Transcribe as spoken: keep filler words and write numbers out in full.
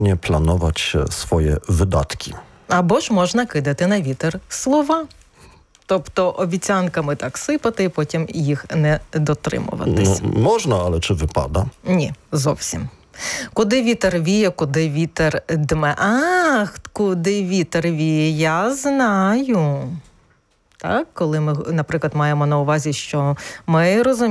nie planować swoje wydatki. Або ж можна кидати на вітер слова. Тобто обіцянками так сипати і потім їх не дотримуватись. No, można, ale czy wypada? Ні, зовсім. Куди вітер віє, куди вітер дме. Ах, куди вітер віє, я знаю. Так, коли ми, наприклад, маємо на увазі, що ми розуміємо,